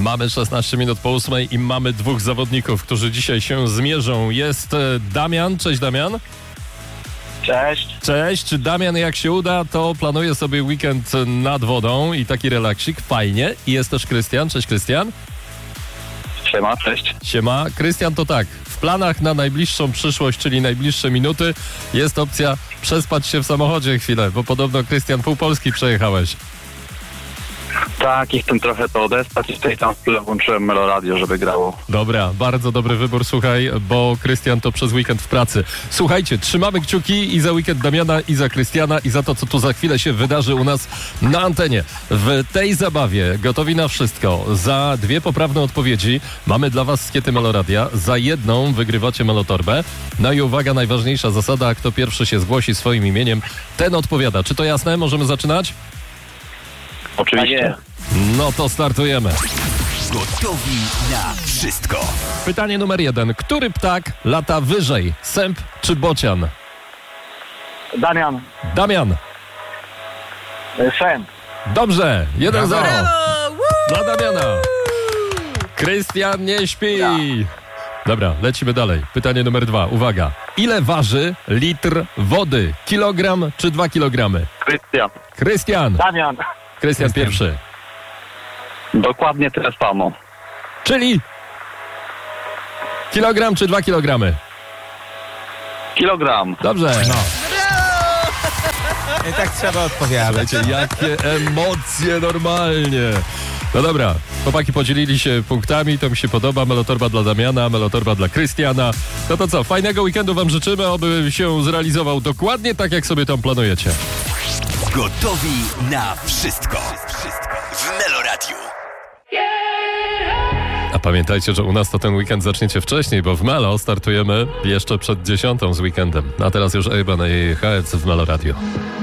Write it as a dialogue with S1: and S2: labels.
S1: Mamy 16 minut po 8 i mamy dwóch zawodników, którzy dzisiaj się zmierzą. Jest Damian. Cześć, Damian.
S2: Cześć.
S1: Cześć. Damian, jak się uda, to planuje sobie weekend nad wodą i taki relaksik. Fajnie. I jest też Krystian. Cześć, Krystian.
S2: Siema, cześć.
S1: Siema. Krystian, to tak. W planach na najbliższą przyszłość, czyli najbliższe minuty, jest opcja przespać się w samochodzie chwilę, bo podobno, Krystian, pół Polski przejechałeś.
S2: Tak, i chcę trochę to odespać i tutaj tam w tle włączyłem Meloradio, żeby grało.
S1: Dobra, bardzo dobry wybór, słuchaj, bo Krystian to przez weekend w pracy. Słuchajcie, trzymamy kciuki i za weekend Damiana, i za Krystiana, i za to, co tu za chwilę się wydarzy u nas na antenie. W tej zabawie gotowi na wszystko. Za 2 poprawne odpowiedzi mamy dla was skiety Meloradia. Za 1 wygrywacie Melotorbę. No i uwaga, najważniejsza zasada, kto pierwszy się zgłosi swoim imieniem, ten odpowiada. Czy to jasne? Możemy zaczynać?
S2: Oczywiście.
S1: No to startujemy.
S3: Gotowi na wszystko.
S1: Pytanie numer 1. Który ptak lata wyżej? Sęp czy bocian?
S2: Damian.
S1: Damian.
S2: Sen.
S1: Dobrze. 1-0. Dla Damiana. Krystian nie śpi. Dobra, lecimy dalej. Pytanie numer 2. Uwaga. Ile waży litr wody? Kilogram czy 2 kilogramy?
S2: Krystian.
S1: Krystian.
S2: Damian.
S1: Krystian pierwszy.
S2: Dokładnie tyle samo.
S1: Czyli kilogram czy 2 kilogramy?
S2: Kilogram.
S1: Dobrze.
S4: I tak trzeba odpowiadać.
S1: Słuchajcie, jakie emocje normalnie. No dobra, chłopaki podzielili się punktami, to mi się podoba. Melotorba dla Damiana, Melotorba dla Krystiana. No to co, fajnego weekendu wam życzymy, oby się zrealizował dokładnie tak, jak sobie tam planujecie.
S3: Gotowi na wszystko. W Meloradiu.
S1: A pamiętajcie, że u nas to ten weekend zaczniecie wcześniej, bo w Melo startujemy jeszcze przed 10 z weekendem. A teraz już Ejban i HC w Meloradio.